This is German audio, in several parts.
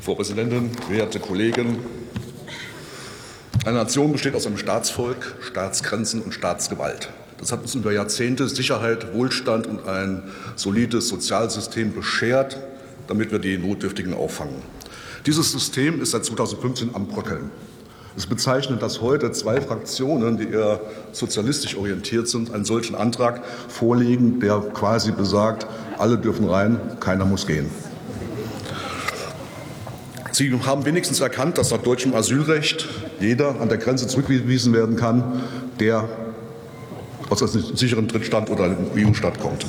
Frau Präsidentin, werte Kollegen! Eine Nation besteht aus einem Staatsvolk, Staatsgrenzen und Staatsgewalt. Das hat uns über Jahrzehnte Sicherheit, Wohlstand und ein solides Sozialsystem beschert, damit wir die Notdürftigen auffangen. Dieses System ist seit 2015 am Bröckeln. Es bezeichnet, dass heute zwei Fraktionen, die eher sozialistisch orientiert sind, einen solchen Antrag vorlegen, der quasi besagt, alle dürfen rein, keiner muss gehen. Sie haben wenigstens erkannt, dass nach deutschem Asylrecht jeder an der Grenze zurückgewiesen werden kann, der aus einem sicheren Drittstaat oder einem EU-Staat kommt.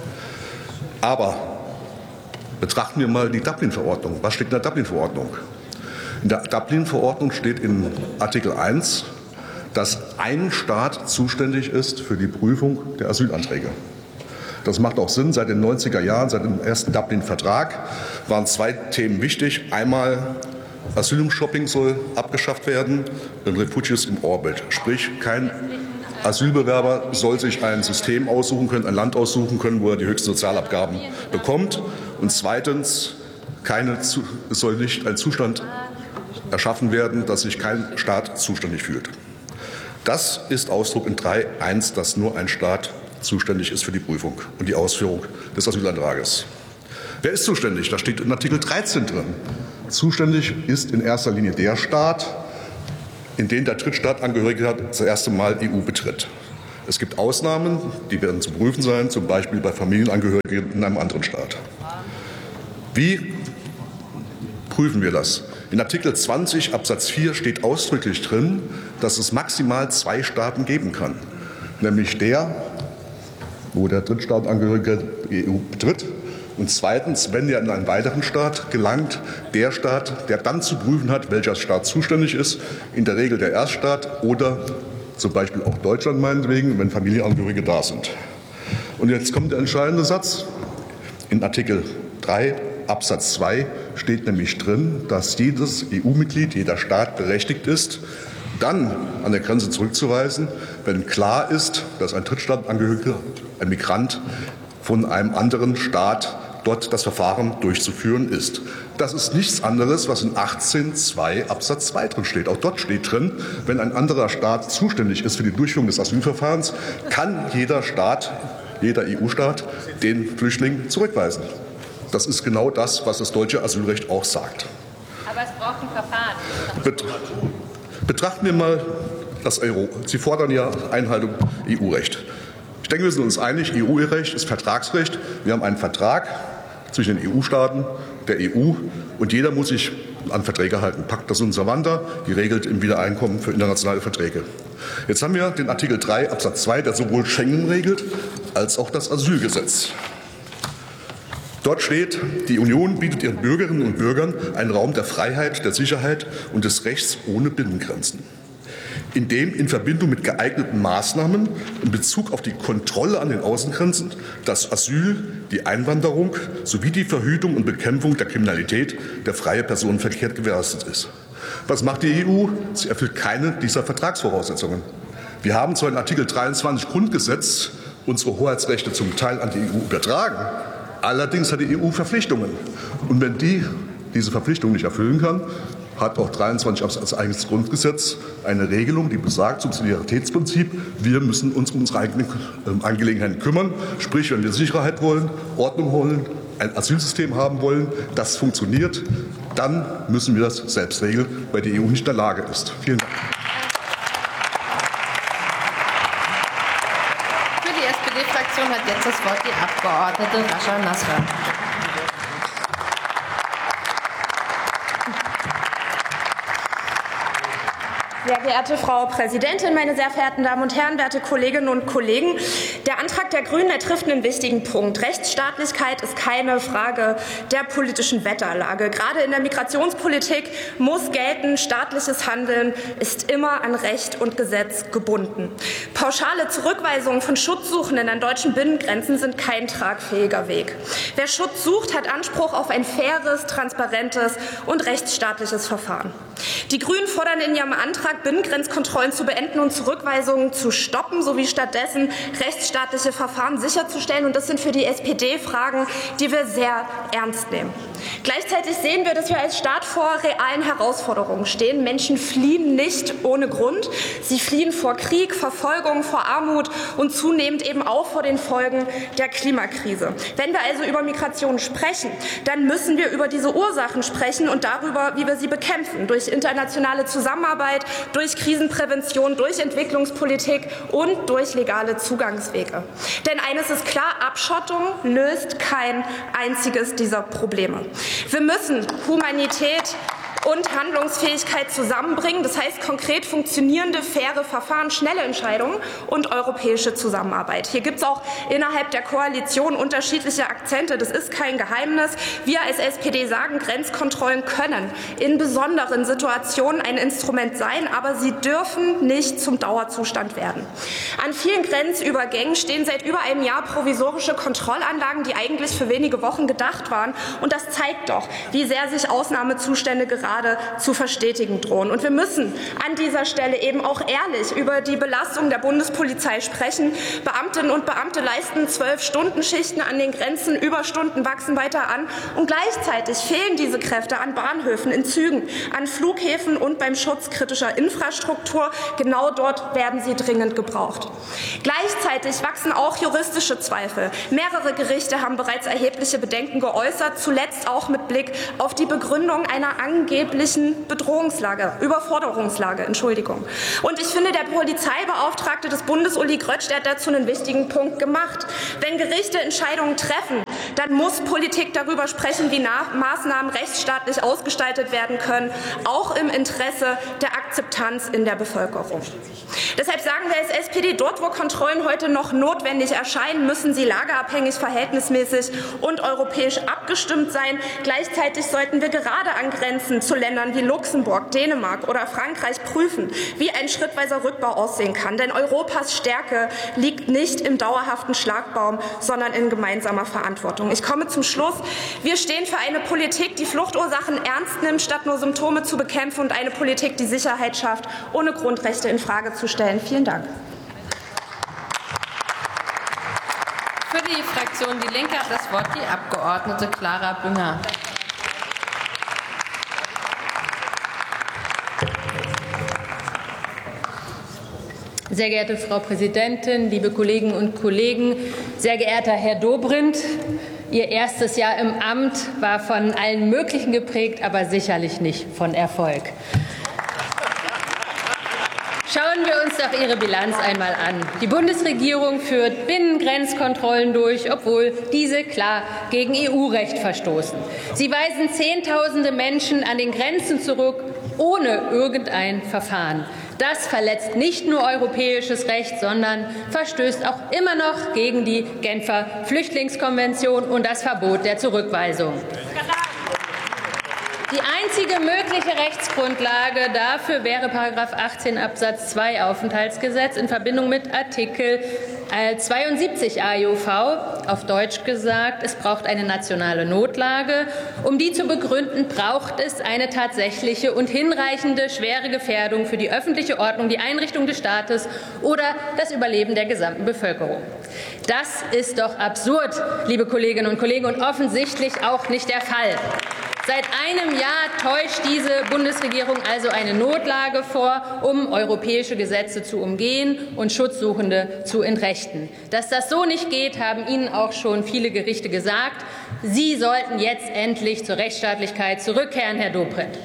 Aber betrachten wir mal die Dublin-Verordnung. Was steht in der Dublin-Verordnung? In der Dublin-Verordnung steht in Artikel 1, dass ein Staat zuständig ist für die Prüfung der Asylanträge. Das macht auch Sinn. Seit den 90er Jahren, seit dem ersten Dublin-Vertrag, waren zwei Themen wichtig. Einmal, Asylum-Shopping soll abgeschafft werden und Refugees in Orbit. Sprich, kein Asylbewerber soll sich ein System aussuchen können, ein Land aussuchen können, wo er die höchsten Sozialabgaben bekommt. Und zweitens, es soll nicht ein Zustand erschaffen werden, dass sich kein Staat zuständig fühlt. Das ist Ausdruck in 3.1, dass nur ein Staat zuständig ist für die Prüfung und die Ausführung des Asylantrages. Wer ist zuständig? Das steht in Artikel 13 drin. Zuständig ist in erster Linie der Staat, in den der Drittstaatangehörige das erste Mal EU betritt. Es gibt Ausnahmen, die werden zu prüfen sein, zum Beispiel bei Familienangehörigen in einem anderen Staat. Wie prüfen wir das? In Artikel 20 Absatz 4 steht ausdrücklich drin, dass es maximal 2 Staaten geben kann, nämlich der, wo der Drittstaatangehörige die EU betritt, und zweitens, wenn er in einen weiteren Staat gelangt, der Staat, der dann zu prüfen hat, welcher Staat zuständig ist, in der Regel der Erststaat oder zum Beispiel auch Deutschland meinetwegen, wenn Familienangehörige da sind. Und jetzt kommt der entscheidende Satz. In Artikel 3 Absatz 2 steht nämlich drin, dass jedes EU-Mitglied, jeder Staat berechtigt ist, dann an der Grenze zurückzuweisen, wenn klar ist, dass ein Drittstaatangehöriger, ein Migrant von einem anderen Staat dort das Verfahren durchzuführen ist. Das ist nichts anderes, was in 18.2 Absatz 2 drin steht. Auch dort steht drin, wenn ein anderer Staat zuständig ist für die Durchführung des Asylverfahrens, kann jeder Staat, jeder EU-Staat den Flüchtling zurückweisen. Das ist genau das, was das deutsche Asylrecht auch sagt. Aber es braucht ein Verfahren. Betrachten wir mal das Euro. Sie fordern ja Einhaltung EU-Recht. Ich denke, wir sind uns einig, EU-Recht ist Vertragsrecht. Wir haben einen Vertrag zwischen den EU-Staaten, der EU, und jeder muss sich an Verträge halten. Pacta sunt servanda, die regelt im Wiedereinkommen für internationale Verträge. Jetzt haben wir den Artikel 3 Absatz 2, der sowohl Schengen regelt, als auch das Asylgesetz. Dort steht, die Union bietet ihren Bürgerinnen und Bürgern einen Raum der Freiheit, der Sicherheit und des Rechts ohne Binnengrenzen, in dem in Verbindung mit geeigneten Maßnahmen in Bezug auf die Kontrolle an den Außengrenzen das Asyl, die Einwanderung sowie die Verhütung und Bekämpfung der Kriminalität, der freie Personenverkehr gewährleistet ist. Was macht die EU? Sie erfüllt keine dieser Vertragsvoraussetzungen. Wir haben zwar in Artikel 23 Grundgesetz unsere Hoheitsrechte zum Teil an die EU übertragen, allerdings hat die EU Verpflichtungen. Und wenn diese Verpflichtungen nicht erfüllen kann, hat auch 23 als eigenes Grundgesetz eine Regelung, die besagt, Subsidiaritätsprinzip, wir müssen uns um unsere eigenen Angelegenheiten kümmern. Sprich, wenn wir Sicherheit wollen, Ordnung wollen, ein Asylsystem haben wollen, das funktioniert, dann müssen wir das selbst regeln, weil die EU nicht in der Lage ist. Vielen Dank. Für die SPD-Fraktion hat jetzt das Wort die Abgeordnete Rascha Nasra. Sehr geehrte Frau Präsidentin, meine sehr verehrten Damen und Herren, werte Kolleginnen und Kollegen! Der Antrag der Grünen trifft einen wichtigen Punkt. Rechtsstaatlichkeit ist keine Frage der politischen Wetterlage. Gerade in der Migrationspolitik muss gelten, staatliches Handeln ist immer an Recht und Gesetz gebunden. Pauschale Zurückweisungen von Schutzsuchenden an deutschen Binnengrenzen sind kein tragfähiger Weg. Wer Schutz sucht, hat Anspruch auf ein faires, transparentes und rechtsstaatliches Verfahren. Die Grünen fordern in ihrem Antrag, Binnengrenzkontrollen zu beenden und Zurückweisungen zu stoppen, sowie stattdessen rechtsstaatliche rechtsstaatliche Verfahren sicherzustellen. Und das sind für die SPD Fragen, die wir sehr ernst nehmen. Gleichzeitig sehen wir, dass wir als Staat vor realen Herausforderungen stehen. Menschen fliehen nicht ohne Grund. Sie fliehen vor Krieg, Verfolgung, vor Armut und zunehmend eben auch vor den Folgen der Klimakrise. Wenn wir also über Migration sprechen, dann müssen wir über diese Ursachen sprechen und darüber, wie wir sie bekämpfen. Durch internationale Zusammenarbeit, durch Krisenprävention, durch Entwicklungspolitik und durch legale Zugangswege. Denn eines ist klar, Abschottung löst kein einziges dieser Probleme. Wir müssen Humanität und Handlungsfähigkeit zusammenbringen. Das heißt konkret funktionierende, faire Verfahren, schnelle Entscheidungen und europäische Zusammenarbeit. Hier gibt es auch innerhalb der Koalition unterschiedliche Akzente. Das ist kein Geheimnis. Wir als SPD sagen, Grenzkontrollen können in besonderen Situationen ein Instrument sein, aber sie dürfen nicht zum Dauerzustand werden. An vielen Grenzübergängen stehen seit über einem Jahr provisorische Kontrollanlagen, die eigentlich für wenige Wochen gedacht waren. Und das zeigt doch, wie sehr sich Ausnahmezustände gerade zu verstetigen drohen. Und wir müssen an dieser Stelle eben auch ehrlich über die Belastung der Bundespolizei sprechen. Beamtinnen und Beamte leisten 12-Stunden-Schichten an den Grenzen, Überstunden wachsen weiter an und gleichzeitig fehlen diese Kräfte an Bahnhöfen, in Zügen, an Flughäfen und beim Schutz kritischer Infrastruktur. Genau dort werden sie dringend gebraucht. Gleichzeitig wachsen auch juristische Zweifel. Mehrere Gerichte haben bereits erhebliche Bedenken geäußert, zuletzt auch mit Blick auf die Begründung einer angeblichen Überforderungslage. Entschuldigung. Und ich finde, der Polizeibeauftragte des Bundes, Uli Grötsch, der hat dazu einen wichtigen Punkt gemacht. Wenn Gerichte Entscheidungen treffen, dann muss Politik darüber sprechen, wie Maßnahmen rechtsstaatlich ausgestaltet werden können, auch im Interesse der Akzeptanz in der Bevölkerung. Deshalb sagen wir als SPD, dort, wo Kontrollen heute noch notwendig erscheinen, müssen sie lageabhängig, verhältnismäßig und europäisch abgestimmt sein. Gleichzeitig sollten wir gerade an Grenzen zu Ländern wie Luxemburg, Dänemark oder Frankreich prüfen, wie ein schrittweiser Rückbau aussehen kann. Denn Europas Stärke liegt nicht im dauerhaften Schlagbaum, sondern in gemeinsamer Verantwortung. Ich komme zum Schluss. Wir stehen für eine Politik, die Fluchtursachen ernst nimmt, statt nur Symptome zu bekämpfen, und eine Politik, die Sicherheit schafft, ohne Grundrechte in Frage zu stellen. Vielen Dank. Für die Fraktion Die Linke hat das Wort die Abgeordnete Clara Bünger. Sehr geehrte Frau Präsidentin, liebe Kolleginnen und Kollegen, sehr geehrter Herr Dobrindt, Ihr erstes Jahr im Amt war von allen Möglichen geprägt, aber sicherlich nicht von Erfolg. Schauen wir uns doch Ihre Bilanz einmal an. Die Bundesregierung führt Binnengrenzkontrollen durch, obwohl diese klar gegen EU-Recht verstoßen. Sie weisen Zehntausende Menschen an den Grenzen zurück, ohne irgendein Verfahren. Das verletzt nicht nur europäisches Recht, sondern verstößt auch immer noch gegen die Genfer Flüchtlingskonvention und das Verbot der Zurückweisung. Die einzige mögliche Rechtsgrundlage dafür wäre § 18 Absatz 2 Aufenthaltsgesetz in Verbindung mit Artikel 72 AEUV. Auf Deutsch gesagt, es braucht eine nationale Notlage. Um die zu begründen, braucht es eine tatsächliche und hinreichende schwere Gefährdung für die öffentliche Ordnung, die Einrichtung des Staates oder das Überleben der gesamten Bevölkerung. Das ist doch absurd, liebe Kolleginnen und Kollegen, und offensichtlich auch nicht der Fall. Seit einem Jahr täuscht diese Bundesregierung also eine Notlage vor, um europäische Gesetze zu umgehen und Schutzsuchende zu entrechten. Dass das so nicht geht, haben Ihnen auch schon viele Gerichte gesagt. Sie sollten jetzt endlich zur Rechtsstaatlichkeit zurückkehren, Herr Dobrindt.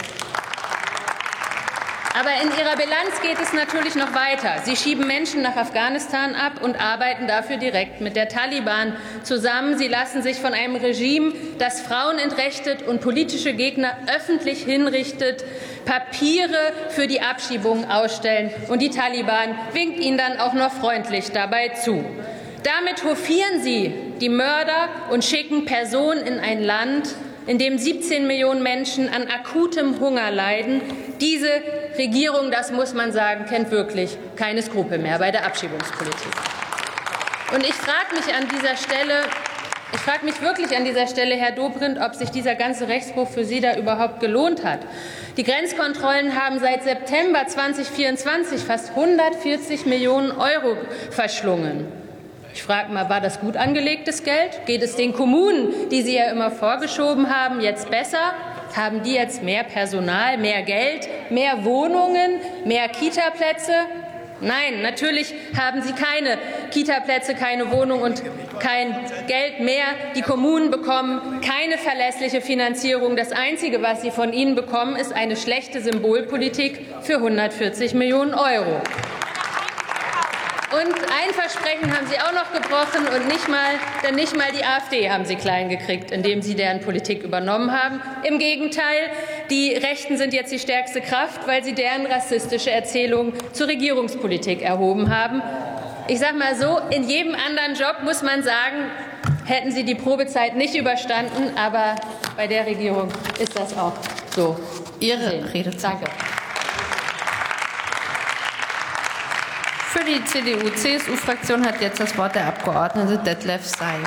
Aber in Ihrer Bilanz geht es natürlich noch weiter. Sie schieben Menschen nach Afghanistan ab und arbeiten dafür direkt mit der Taliban zusammen. Sie lassen sich von einem Regime, das Frauen entrechtet und politische Gegner öffentlich hinrichtet, Papiere für die Abschiebung ausstellen. Und die Taliban winkt Ihnen dann auch noch freundlich dabei zu. Damit hofieren Sie die Mörder und schicken Personen in ein Land, in dem 17 Millionen Menschen an akutem Hunger leiden. Diese Regierung, das muss man sagen, kennt wirklich keine Skrupel mehr bei der Abschiebungspolitik. Und ich frage mich wirklich an dieser Stelle, Herr Dobrindt, ob sich dieser ganze Rechtsbruch für Sie da überhaupt gelohnt hat. Die Grenzkontrollen haben seit September 2024 fast 140 Millionen € verschlungen. Ich frage mal, war das gut angelegtes Geld? Geht es den Kommunen, die Sie ja immer vorgeschoben haben, jetzt besser? Haben die jetzt mehr Personal, mehr Geld, mehr Wohnungen, mehr Kitaplätze? Nein, natürlich haben sie keine Kitaplätze, keine Wohnung und kein Geld mehr. Die Kommunen bekommen keine verlässliche Finanzierung. Das Einzige, was sie von ihnen bekommen, ist eine schlechte Symbolpolitik für 140 Millionen Euro. Und ein Versprechen haben Sie auch noch gebrochen, und nicht mal die AfD haben Sie klein gekriegt, indem Sie deren Politik übernommen haben. Im Gegenteil, die Rechten sind jetzt die stärkste Kraft, weil Sie deren rassistische Erzählung zur Regierungspolitik erhoben haben. Ich sage mal so, in jedem anderen Job muss man sagen, hätten Sie die Probezeit nicht überstanden, aber bei der Regierung ist das auch so. Ihre Redezeit. Danke. Für die CDU-CSU-Fraktion hat jetzt das Wort der Abgeordnete Detlef Seif.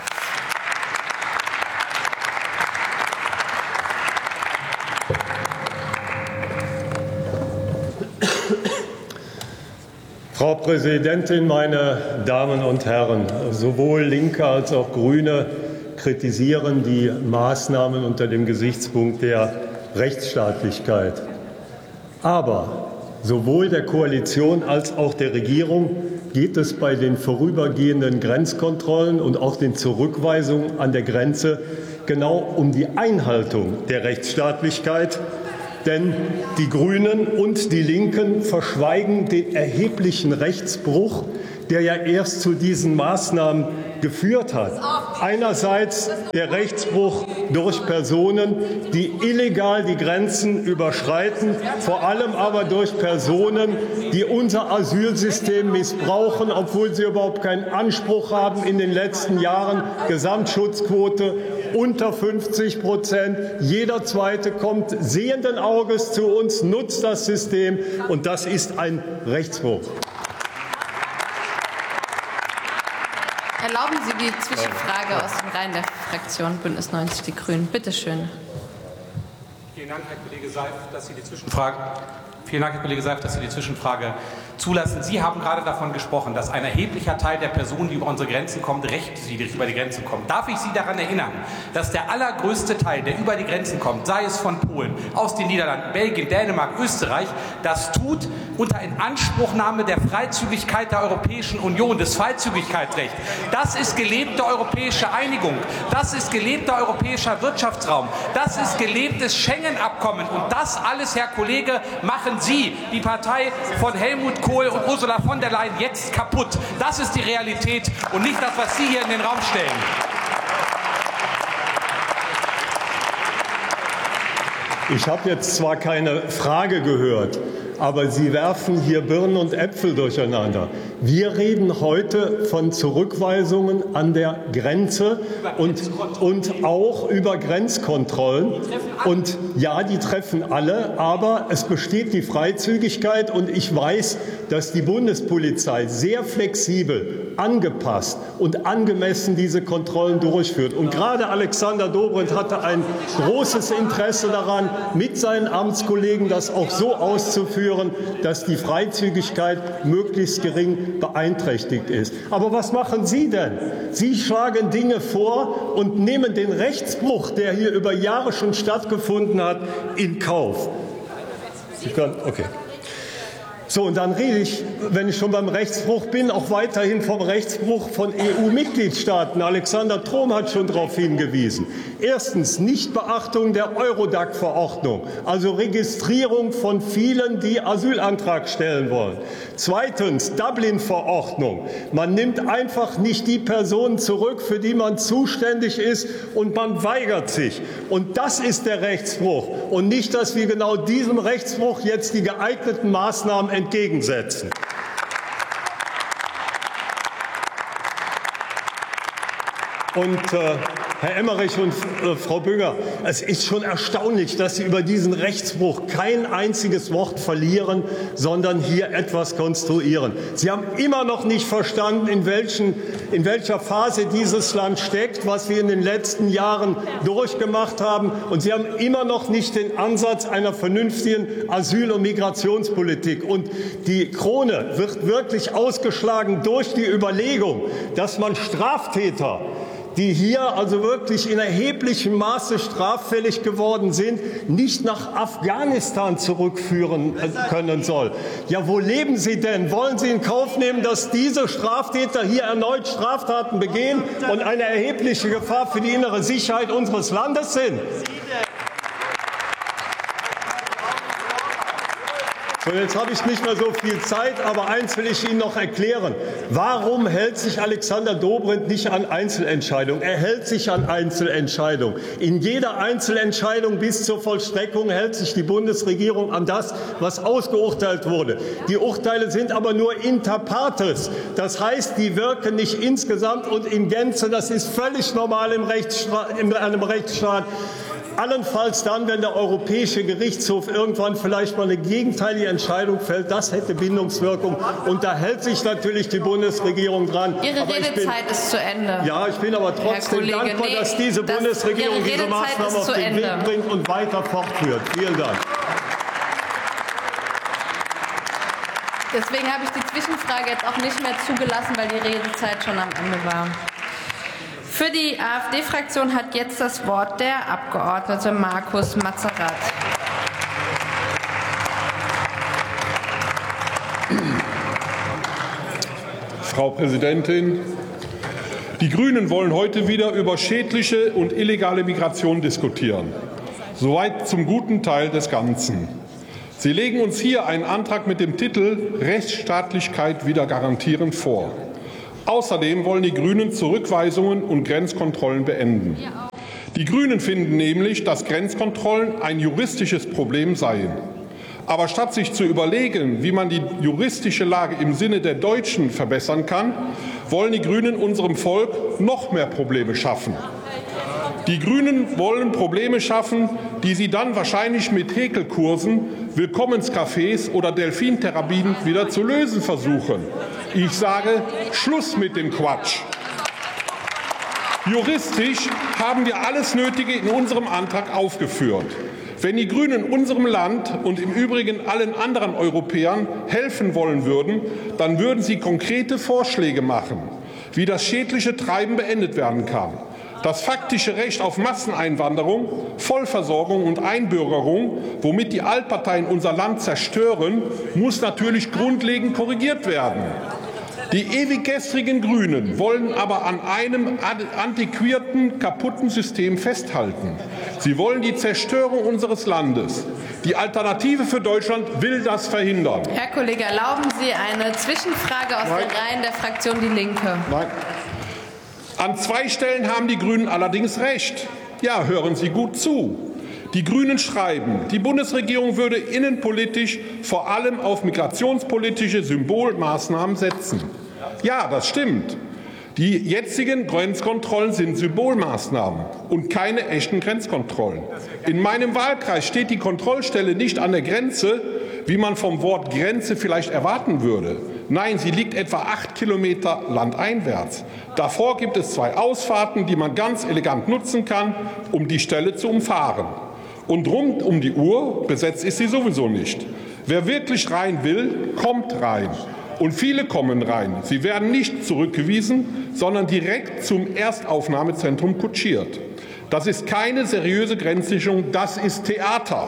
Frau Präsidentin, meine Damen und Herren! Sowohl Linke als auch Grüne kritisieren die Maßnahmen unter dem Gesichtspunkt der Rechtsstaatlichkeit. Aber sowohl der Koalition als auch der Regierung geht es bei den vorübergehenden Grenzkontrollen und auch den Zurückweisungen an der Grenze genau um die Einhaltung der Rechtsstaatlichkeit. Denn die Grünen und die Linken verschweigen den erheblichen Rechtsbruch, der ja erst zu diesen Maßnahmen geführt hat. Einerseits der Rechtsbruch durch Personen, die illegal die Grenzen überschreiten, vor allem aber durch Personen, die unser Asylsystem missbrauchen, obwohl sie überhaupt keinen Anspruch haben. In den letzten Jahren Gesamtschutzquote unter 50%. Jeder Zweite kommt sehenden Auges zu uns, nutzt das System, und das ist ein Rechtsbruch. Erlauben Sie die Zwischenfrage aus den Reihen der Fraktion Bündnis 90 Die Grünen. Bitte schön. Vielen Dank, Herr Kollege Seif, dass Sie die Zwischenfrage zulassen. Sie haben gerade davon gesprochen, dass ein erheblicher Teil der Personen, die über unsere Grenzen kommen, rechtswidrig über die Grenzen kommen. Darf ich Sie daran erinnern, dass der allergrößte Teil, der über die Grenzen kommt, sei es von Polen, aus den Niederlanden, Belgien, Dänemark, Österreich, das tut unter Inanspruchnahme der Freizügigkeit der Europäischen Union, des Freizügigkeitsrechts. Das ist gelebte europäische Einigung. Das ist gelebter europäischer Wirtschaftsraum. Das ist gelebtes Schengen-Abkommen. Und das alles, Herr Kollege, machen Sie, die Partei von Helmut Kohl und Ursula von der Leyen, jetzt kaputt. Das ist die Realität und nicht das, was Sie hier in den Raum stellen. Ich habe jetzt zwar keine Frage gehört, aber Sie werfen hier Birnen und Äpfel durcheinander. Wir reden heute von Zurückweisungen an der Grenze und auch über Grenzkontrollen. Und ja, die treffen alle, aber es besteht die Freizügigkeit, und ich weiß, dass die Bundespolizei sehr flexibel, angepasst und angemessen diese Kontrollen durchführt. Und gerade Alexander Dobrindt hatte ein großes Interesse daran, mit seinen Amtskollegen das auch so auszuführen, dass die Freizügigkeit möglichst gering beeinträchtigt ist. Aber was machen Sie denn? Sie schlagen Dinge vor und nehmen den Rechtsbruch, der hier über Jahre schon stattgefunden hat, in Kauf. Okay. So, und dann rede ich, wenn ich schon beim Rechtsbruch bin, auch weiterhin vom Rechtsbruch von EU-Mitgliedstaaten. Alexander Trom hat schon darauf hingewiesen. Erstens Nichtbeachtung der Eurodac-Verordnung, also Registrierung von vielen, die Asylantrag stellen wollen. Zweitens Dublin-Verordnung. Man nimmt einfach nicht die Personen zurück, für die man zuständig ist, und man weigert sich. Und das ist der Rechtsbruch. Und nicht, dass wir genau diesem Rechtsbruch jetzt die geeigneten Maßnahmen entgegensetzen. Und Herr Emmerich und Frau Bünger, es ist schon erstaunlich, dass Sie über diesen Rechtsbruch kein einziges Wort verlieren, sondern hier etwas konstruieren. Sie haben immer noch nicht verstanden, in welcher Phase dieses Land steckt, was wir in den letzten Jahren durchgemacht haben. Und Sie haben immer noch nicht den Ansatz einer vernünftigen Asyl- und Migrationspolitik. Und die Krone wird wirklich ausgeschlagen durch die Überlegung, dass man Straftäter, die hier also wirklich in erheblichem Maße straffällig geworden sind, nicht nach Afghanistan zurückführen können soll. Ja, wo leben Sie denn? Wollen Sie in Kauf nehmen, dass diese Straftäter hier erneut Straftaten begehen und eine erhebliche Gefahr für die innere Sicherheit unseres Landes sind? So, jetzt habe ich nicht mehr so viel Zeit, aber eins will ich Ihnen noch erklären. Warum hält sich Alexander Dobrindt nicht an Einzelentscheidungen? Er hält sich an Einzelentscheidungen. In jeder Einzelentscheidung bis zur Vollstreckung hält sich die Bundesregierung an das, was ausgeurteilt wurde. Die Urteile sind aber nur inter partes. Das heißt, die wirken nicht insgesamt und in Gänze. Das ist völlig normal in einem Rechtsstaat. Allenfalls dann, wenn der Europäische Gerichtshof irgendwann vielleicht mal eine gegenteilige Entscheidung fällt, das hätte Bindungswirkung. Und da hält sich natürlich die Bundesregierung dran. Ihre Redezeit ist zu Ende. Ja, ich bin aber trotzdem dankbar, dass diese Bundesregierung diese Maßnahmen auf den Weg bringt und weiter fortführt. Vielen Dank. Deswegen habe ich die Zwischenfrage jetzt auch nicht mehr zugelassen, weil die Redezeit schon am Ende war. Für die AfD-Fraktion hat jetzt das Wort der Abgeordnete Markus Matzerath. Frau Präsidentin, die Grünen wollen heute wieder über schädliche und illegale Migration diskutieren. Soweit zum guten Teil des Ganzen. Sie legen uns hier einen Antrag mit dem Titel Rechtsstaatlichkeit wieder garantieren vor. Außerdem wollen die Grünen Zurückweisungen und Grenzkontrollen beenden. Die Grünen finden nämlich, dass Grenzkontrollen ein juristisches Problem seien. Aber statt sich zu überlegen, wie man die juristische Lage im Sinne der Deutschen verbessern kann, wollen die Grünen unserem Volk noch mehr Probleme schaffen. Die Grünen wollen Probleme schaffen, die sie dann wahrscheinlich mit Häkelkursen, Willkommenscafés oder Delfintherapien wieder zu lösen versuchen. Ich sage, Schluss mit dem Quatsch. Juristisch haben wir alles Nötige in unserem Antrag aufgeführt. Wenn die Grünen unserem Land und im Übrigen allen anderen Europäern helfen wollen würden, dann würden sie konkrete Vorschläge machen, wie das schädliche Treiben beendet werden kann. Das faktische Recht auf Masseneinwanderung, Vollversorgung und Einbürgerung, womit die Altparteien unser Land zerstören, muss natürlich grundlegend korrigiert werden. Die ewig gestrigen Grünen wollen aber an einem antiquierten, kaputten System festhalten. Sie wollen die Zerstörung unseres Landes. Die Alternative für Deutschland will das verhindern. Herr Kollege, erlauben Sie eine Zwischenfrage aus den Reihen der Fraktion Die Linke? Nein. An zwei Stellen haben die Grünen allerdings recht. Ja, hören Sie gut zu. Die Grünen schreiben, die Bundesregierung würde innenpolitisch vor allem auf migrationspolitische Symbolmaßnahmen setzen. Ja, das stimmt. Die jetzigen Grenzkontrollen sind Symbolmaßnahmen und keine echten Grenzkontrollen. In meinem Wahlkreis steht die Kontrollstelle nicht an der Grenze, wie man vom Wort Grenze vielleicht erwarten würde. Nein, sie liegt etwa 8 Kilometer landeinwärts. Davor gibt es 2 Ausfahrten, die man ganz elegant nutzen kann, um die Stelle zu umfahren. Und rund um die Uhr besetzt ist sie sowieso nicht. Wer wirklich rein will, kommt rein. Und viele kommen rein. Sie werden nicht zurückgewiesen, sondern direkt zum Erstaufnahmezentrum kutschiert. Das ist keine seriöse Grenzsicherung, das ist Theater.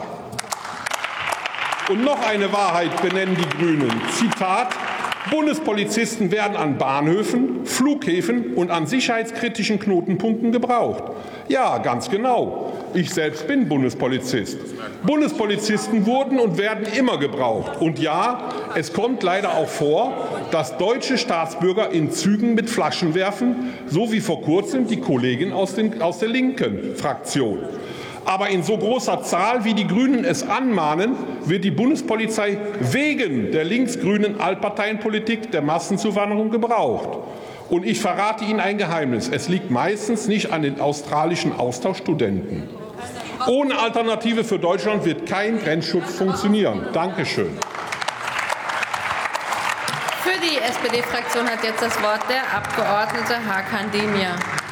Und noch eine Wahrheit benennen die Grünen. Zitat: Bundespolizisten werden an Bahnhöfen, Flughäfen und an sicherheitskritischen Knotenpunkten gebraucht. Ja, ganz genau. Ich selbst bin Bundespolizist. Bundespolizisten wurden und werden immer gebraucht. Und ja, es kommt leider auch vor, dass deutsche Staatsbürger in Zügen mit Flaschen werfen, so wie vor kurzem die Kollegin aus der linken Fraktion. Aber in so großer Zahl, wie die Grünen es anmahnen, wird die Bundespolizei wegen der linksgrünen Altparteienpolitik der Massenzuwanderung gebraucht. Und ich verrate Ihnen ein Geheimnis. Es liegt meistens nicht an den australischen Austauschstudenten. Ohne Alternative für Deutschland wird kein Grenzschutz funktionieren. Dankeschön. Für die SPD-Fraktion hat jetzt das Wort der Abgeordnete Hakan Demir.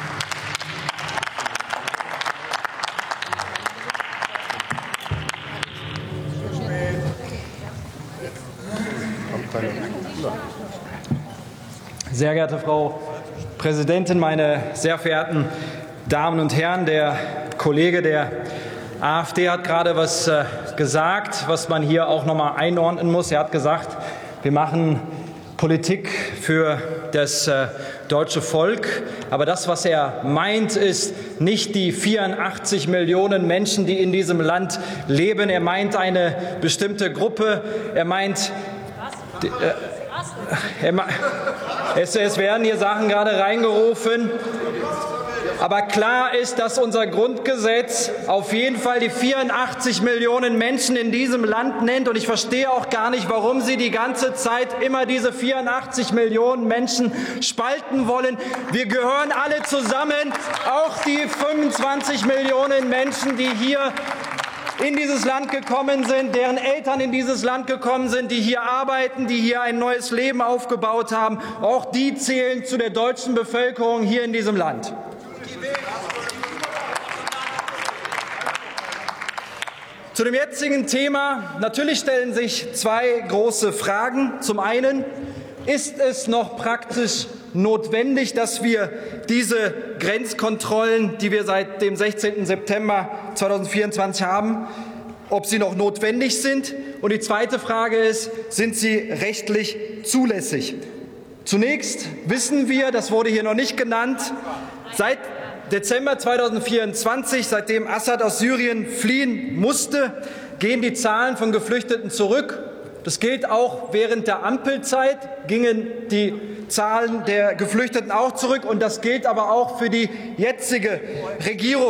Sehr geehrte Frau Präsidentin, meine sehr verehrten Damen und Herren! Der Kollege der AfD hat gerade etwas gesagt, was man hier auch noch mal einordnen muss. Er hat gesagt, wir machen Politik für das deutsche Volk. Aber das, was er meint, ist nicht die 84 Millionen Menschen, die in diesem Land leben. Er meint eine bestimmte Gruppe. Er meint es werden hier Sachen gerade reingerufen. Aber klar ist, dass unser Grundgesetz auf jeden Fall die 84 Millionen Menschen in diesem Land nennt. Und ich verstehe auch gar nicht, warum Sie die ganze Zeit immer diese 84 Millionen Menschen spalten wollen. Wir gehören alle zusammen, auch die 25 Millionen Menschen, die hier in dieses Land gekommen sind, deren Eltern in dieses Land gekommen sind, die hier arbeiten, die hier ein neues Leben aufgebaut haben. Auch die zählen zu der deutschen Bevölkerung hier in diesem Land. Zu dem jetzigen Thema. Natürlich stellen sich zwei große Fragen. Zum einen, ist es noch praktisch notwendig, dass wir diese Grenzkontrollen, die wir seit dem 16. September 2024 haben, ob sie noch notwendig sind? Und die zweite Frage ist, sind sie rechtlich zulässig? Zunächst wissen wir, das wurde hier noch nicht genannt, seit Dezember 2024, seitdem Assad aus Syrien fliehen musste, gehen die Zahlen von Geflüchteten zurück. Das gilt auch während der Ampelzeit, gingen die Zahlen der Geflüchteten auch zurück. Und das gilt aber auch für die jetzige Regierung.